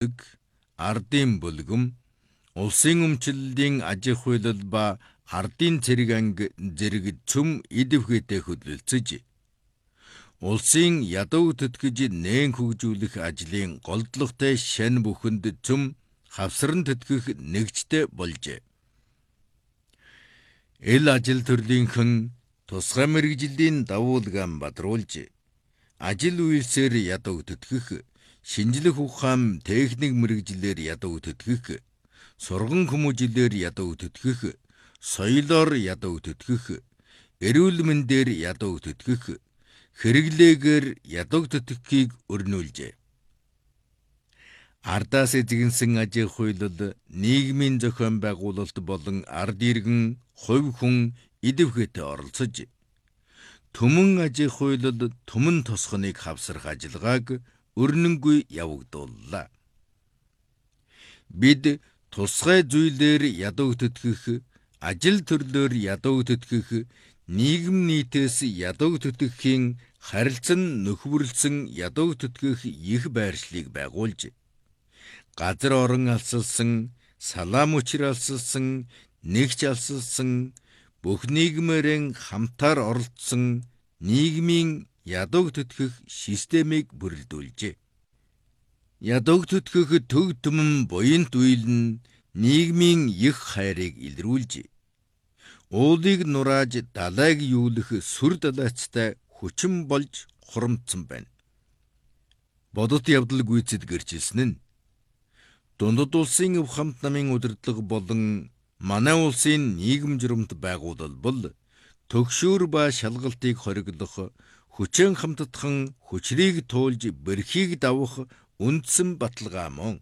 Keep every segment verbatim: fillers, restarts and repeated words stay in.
төлөвлөдөг ардын бүлгэм, улсын өмчлөлийн аж ахуй хууль ба ардын цэрэг анги зэрэг цөм идэвхтэй хөдөлгөж, улсын ядуу төтгөж нээн хөгжүүлэх ажлын голдлоготой шань бүхэнд цөм хавсран төтгөх нэгжтэй болжээ. Эл ажил төрлийнхэн тусгай мэргэжлийн давуулгаан бадруулж, ажил үйлсээр ядуу төтгөх, шинжлэх ухаан техник мэргэжлэр ядуу төтгөх, сурган хүмүүжлэр ядуу төтгөх, соёлоор ядуу төтгөх, эрүүл мэндээр ядуу төтгөх, хэрэглээгээр ядуу төтгөхийг өрнүүлжээ. Ардаас эзэгэнсэн аж ахуй хууль нийгмийн зохион байгуулалт болон ард иргэн, хувь хүн идэвхтэй оролцож, түмэн аж ахуй хууль түмэн тосгоныг хавсрах ажиллагааг өрнөнгүй явагдууллаа. Бид тусгай зүйлээр ядуу төтгөх, ажил төрлөөр ядуу төтгөх, нийгэм нийтээс ядуу төтгөхийн харилцан нөхөрлөсөн ядуу төтгөх их байршлыг байгуулж, газар орон алсалсан, салаам учир алсалсан, нэгч алсалсан, бүх нийгмээрэн хамтаар оролцсон нийгмийн ядуу төтгөх системийг бүрэлдүүлжээ. Ядуу төтгөх төг түмэн буянт үйл нь нийгмийн их хайрыг илрүүлж, уулыг нурааж далайг юулах сүр далайцтай хүчин болж хурамдсан байна. Бодит явдал гүйцэд гэрчилсэн нь Дундад улсын өв хамт намын удирдлага болон манай улсын нийгэм журамт байгуулал бол төгшүүр ба шалгалтыг хориглох, хүчэн хамтдхан хүчрийг туулж бэрхийг давах үндсэн баталгаа мөн.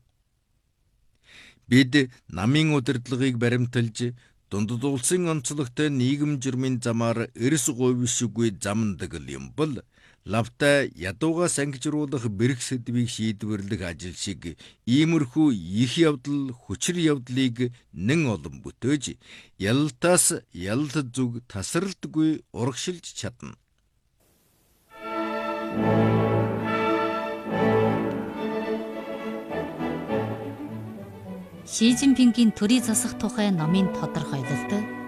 Бид намын удирдлагыг баримталж, дундад улсын онцлогтой нийгэм журмын замаар эрс говьшгүй замдаг юм бол лавтай ядуугаас ангижруулах бэрх сэдвийг шийдвэрлэх ажил шиг иймэрхүү их явдал, хүчир явдлыг нэн олон бүтээж, ялалтаас ялалт зүг тасралтгүй урагшилж чадна. Ши Цзиньпингийн төрийн засах тухай номын тодорхойлолт